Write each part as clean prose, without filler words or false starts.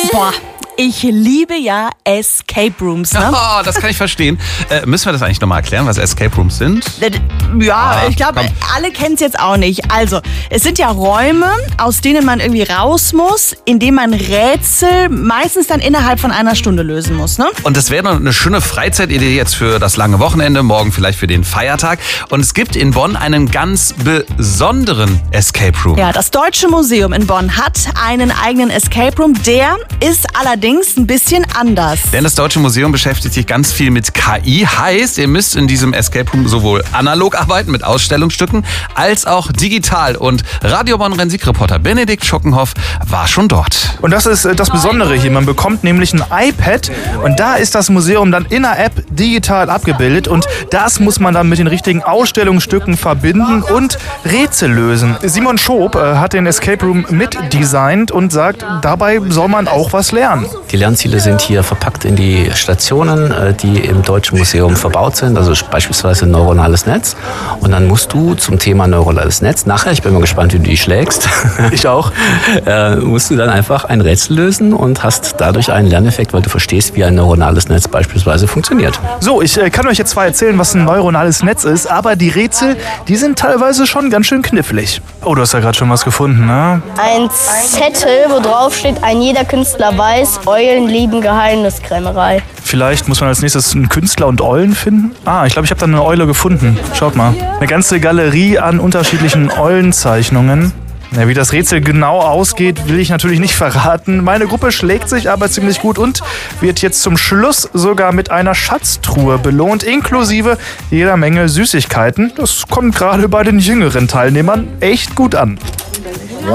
Boah, ich liebe ja Escape Rooms, ne? Oh, das kann ich verstehen. Müssen wir das eigentlich nochmal erklären, was Escape Rooms sind? Ja, ich glaube, alle kennen es jetzt auch nicht. Also, es sind ja Räume, aus denen man irgendwie raus muss, indem man Rätsel meistens dann innerhalb von einer Stunde lösen muss, ne? Und das wäre noch eine schöne Freizeitidee jetzt für das lange Wochenende, morgen vielleicht für den Feiertag. Und es gibt in Bonn einen ganz besonderen Escape Room. Ja, das Deutsche Museum in Bonn hat einen eigenen Escape Room. Der ist allerdings ein bisschen anders. Denn das Deutsche Museum beschäftigt sich ganz viel mit KI. Heißt, ihr müsst in diesem Escape Room sowohl analog arbeiten mit Ausstellungsstücken, als auch digital. Und Radio Bonn Rhein-Sieg-Reporter Benedikt Schockenhoff war schon dort. Und das ist das Besondere hier. Man bekommt nämlich ein iPad und da ist das Museum dann in der App digital abgebildet. Und das muss man dann mit den richtigen Ausstellungsstücken verbinden und Rätsel lösen. Simon Schob hat den Escape Room mitdesignt und sagt, dabei soll man auch was lernen. Die Lernziele sind hier verpackt in die Stationen, die im Deutschen Museum verbaut sind, also beispielsweise ein neuronales Netz. Und dann musst du zum Thema neuronales Netz, nachher, ich bin mal gespannt, wie du die schlägst, Ich auch. musst du dann einfach ein Rätsel lösen und hast dadurch einen Lerneffekt, weil du verstehst, wie ein neuronales Netz beispielsweise funktioniert. So, ich kann euch jetzt zwar erzählen, was ein neuronales Netz ist, aber die Rätsel, die sind teilweise schon ganz schön knifflig. Oh, du hast ja gerade schon was gefunden, ne? Ein Zettel, wo drauf steht, ein jeder Künstler weiß, Eulen lieben Geheimniskrämerei. Vielleicht muss man als nächstes einen Künstler und Eulen finden. Ich glaube, ich habe da eine Eule gefunden. Schaut mal. Eine ganze Galerie an unterschiedlichen Eulenzeichnungen. Ja, wie das Rätsel genau ausgeht, will ich natürlich nicht verraten. Meine Gruppe schlägt sich aber ziemlich gut und wird jetzt zum Schluss sogar mit einer Schatztruhe belohnt, inklusive jeder Menge Süßigkeiten. Das kommt gerade bei den jüngeren Teilnehmern echt gut an. Dürfen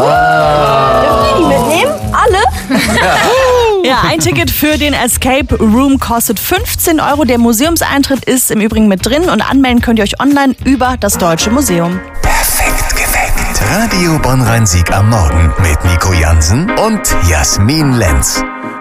wir die mitnehmen? Alle? Ja, ein Ticket für den Escape Room kostet 15 €. Der Museumseintritt ist im Übrigen mit drin und anmelden könnt ihr euch online über das Deutsche Museum. Perfekt geweckt. Radio Bonn Rhein-Sieg am Morgen mit Nico Jansen und Jasmin Lenz.